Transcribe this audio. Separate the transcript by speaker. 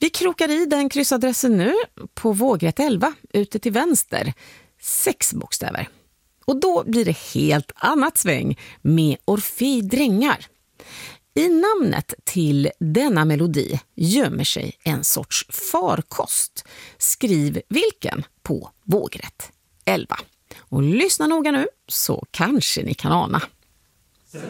Speaker 1: Vi krokar i den kryssadressen nu på vågrätt 11 ute till vänster. 6 bokstäver. Och då blir det helt annat sväng med Orfejdrängar. I namnet till denna melodi gömmer sig en sorts farkost. Skriv vilken på vågrätt 11. Och lyssna noga nu så kanske ni kan ana.